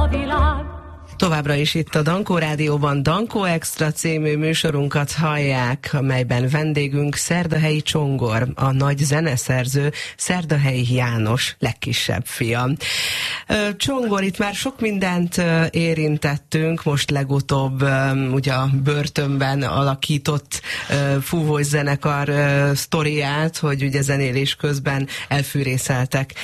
a világ. Továbbra is itt a Dankó Rádióban Dankó Extra című műsorunkat hallják, amelyben vendégünk Szerdahelyi Csongor, a nagy zeneszerző, Szerdahelyi János legkisebb fia. Csongor, itt már sok mindent érintettünk, most legutóbb ugye a börtönben alakított fúvós zenekar sztoriát, hogy ugye zenélés közben elfűrészeltek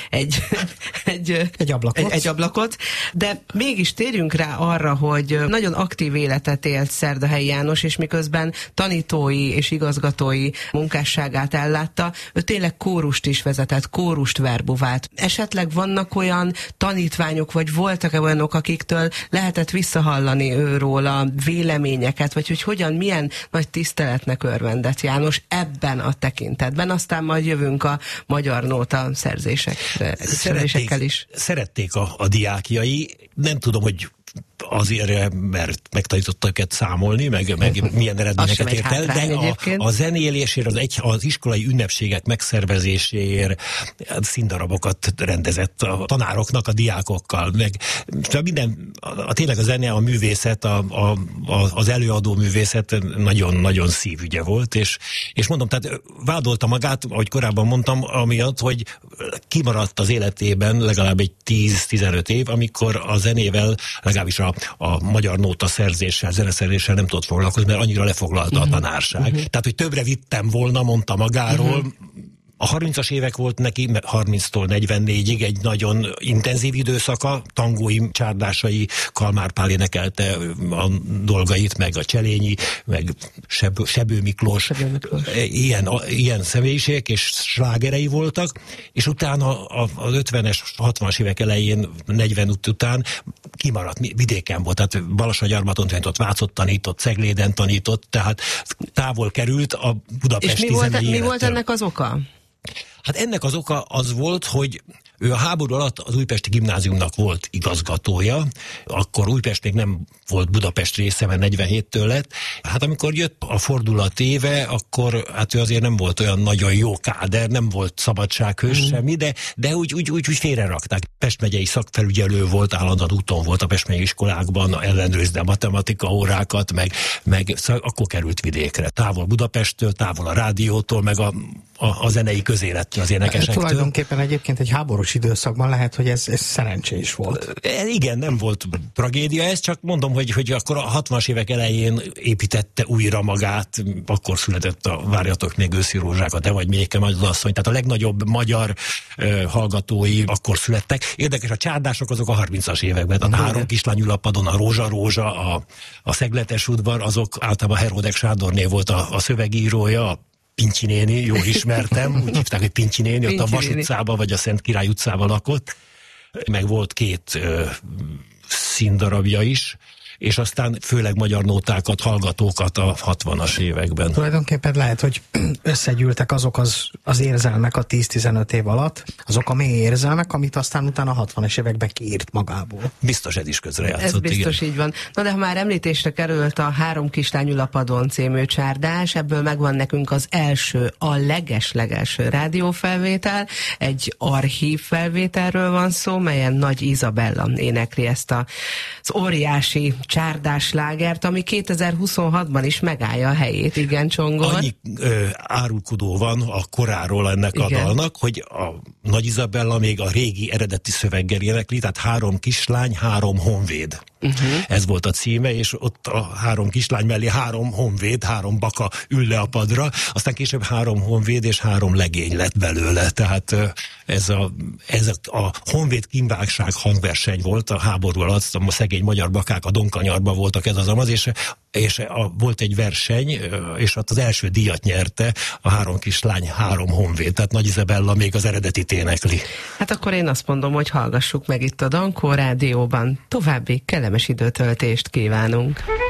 egy ablakot, de mégis térjünk rá arra, hogy nagyon aktív életet élt Szerdahelyi János, és miközben tanítói és igazgatói munkásságát ellátta, ő tényleg kórust is vezetett, kórust verbuvált. Esetleg vannak olyan tanítványok, vagy voltak-e olyanok, akiktől lehetett visszahallani őról a véleményeket, vagy hogy milyen nagy tiszteletnek örvendett János ebben a tekintetben, aztán majd jövünk a magyar nóta szerzésekkel is. Szerették a diákjai, nem tudom, hogy azért, mert megtanította őket számolni, meg milyen eredményeket ért el, de a zenélésért, az iskolai ünnepségek megszervezéséért színdarabokat rendezett a tanároknak, a diákokkal, meg tényleg a zene, a művészet, az előadó művészet nagyon-nagyon szívügye volt, és mondom, tehát vádolta magát, ahogy korábban mondtam, amiatt, hogy kimaradt az életében legalább egy 10-15 év, amikor a zenével, legalábbis a magyar nóta szerzéssel, zeneszerzéssel nem tudott foglalkozni, mert annyira lefoglalta a tanárság. Tehát, hogy többre vittem volna, mondta magáról. A 30-as évek volt neki, 30-tól 44-ig egy nagyon intenzív időszaka, tangói, csárdásai, Kalmár Pál énekelte a dolgait, meg a Cselényi, meg Sebő Miklós. Ilyen személyiségek és slágerei voltak, és utána az 50-es, 60-as évek elején, 40 után kimaradt, vidéken volt, tehát Balassagyarmaton tanított, Vácott tanított, Cegléden tanított, tehát távol került a budapesti zenei élettől. És mi volt ennek az oka? Hát ennek az oka az volt, hogy ő a háború alatt az Újpesti Gimnáziumnak volt igazgatója, akkor Újpest még nem volt Budapest része, mert 47-től lett. Hát amikor jött a fordulat éve, akkor hát ő azért nem volt olyan nagyon jó káder, nem volt szabadsághős semmi, de úgy félrerakták. Pest megyei szakfelügyelő volt, állandóan úton volt a Pest megyei iskolákban, ellenőrizte a matematika órákat, meg szóval akkor került vidékre. Távol Budapesttől, távol a rádiótól, meg a zenei közélettől, az énekesektől. Tulajdonképpen egyébként egy háborús időszakban lehet, hogy ez szerencsés volt. Igen, nem volt tragédia ez, csak mondom, hogy akkor a 60-as évek elején építette újra magát, akkor született a Várjatok még őszi rózsákat, te vagy Méke asszony, tehát a legnagyobb magyar hallgatói akkor születtek. Érdekes, a csárdások azok a 30-as években, a Három kislány ulapadon, a Rózsa, a Szegletes udvar, azok általában Heródek Sándorné volt a szövegírója, Pincsi néni, jól ismertem, úgy hívták, hogy Pincsi néni, ott a Vas utcában vagy a Szent Király utcában lakott, meg volt 2 színdarabja is, és aztán főleg magyar nótákat, hallgatókat a 60-as években. Tulajdonképpen lehet, hogy összegyűltek azok az érzelmek a 10-15 év alatt, azok a mély érzelmek, amit aztán utána a 60-as években kiírt magából. Biztos ez is közrejátszott. Ez biztos, igen. Így van. Na de ha már említésre került a Három kislány ulapadon című csárdás, ebből megvan nekünk az első, a leges-legelső rádiófelvétel, egy archív felvételről van szó, melyen Nagy Izabella énekli ezt az óriási csárdáslágert, ami 2026-ban is megállja a helyét. Igen, Csongor? Annyi árulkodó van a koráról ennek a dalnak, hogy a Nagy Izabella még a régi eredeti szöveggel énekli, tehát 3 kislány, 3 honvéd. Ez volt a címe, és ott a 3 kislány mellé 3 honvéd, 3 baka ül le a padra, aztán később 3 honvéd és 3 legény lett belőle. Tehát ez a honvéd kínvágság hangverseny volt a háború alatt, a szegény magyar bakák a Donkanyarban voltak, ez az amaz, és volt egy verseny, és ott az első díjat nyerte a 3 kislány, 3 honvéd, tehát Nagy Izabella még az eredetit énekli. Hát akkor én azt mondom, hogy hallgassuk meg itt a Dankó Rádióban. További kellemes időtöltést kívánunk.